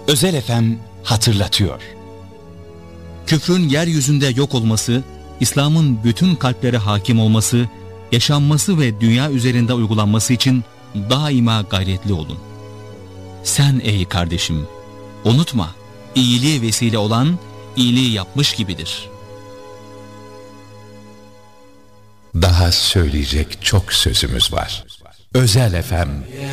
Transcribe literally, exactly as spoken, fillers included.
Özel F M hatırlatıyor. Küfrün yeryüzünde yok olması, İslam'ın bütün kalplere hakim olması, yaşanması ve dünya üzerinde uygulanması için daima gayretli olun. Sen ey kardeşim, unutma, iyiliğe vesile olan iyiliği yapmış gibidir. Daha söyleyecek çok sözümüz var. Özel F M